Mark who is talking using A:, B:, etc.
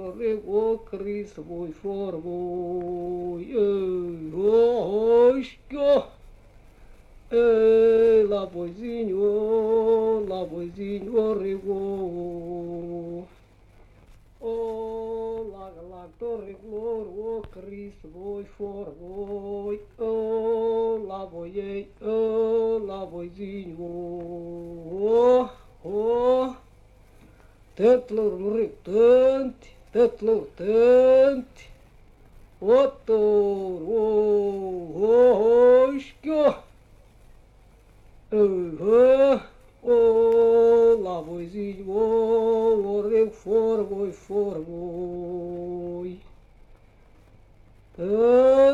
A: O Cris voi for voi osco la voizinho rego o la torre glor o Cris voi for voi la voizinho tanto lutante, o touro, o osco, o la voizinho, o rego for, voi,